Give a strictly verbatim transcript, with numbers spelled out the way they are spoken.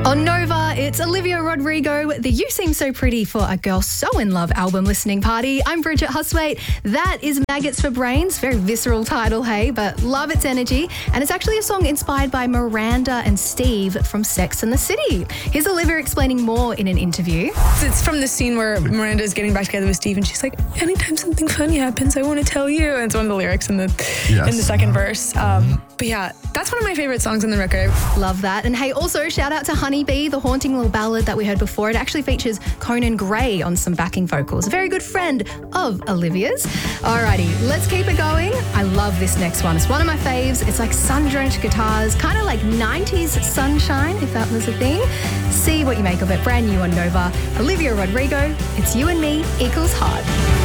On Nova, it's Olivia Rodrigo, the You Seem So Pretty for a Girl So In Love album listening party. I'm Bridget Huswaite. That is Maggots for Brains. Very visceral title, hey, but love its energy. And it's actually a song inspired by Miranda and Steve from Sex and the City. Here's Olivia explaining more in an interview. It's from the scene where Miranda is getting back together with Steve and she's like, anytime something funny happens, I want to tell you. And it's one of the lyrics in the, yes. in the second verse. Um, but yeah, that's one of my favorite songs on the record. Love that. And hey, also shout out to Honeybee, the haunting little ballad that we heard before. It actually features Conan Gray on some backing vocals. A very good friend of Olivia's. Alrighty, let's keep it going. I love this next one. It's one of my faves. It's like sun-drenched guitars, kind of like nineties sunshine, if that was a thing. See what you make of it. Brand new on Nova. Olivia Rodrigo, It's You and Me equals hard.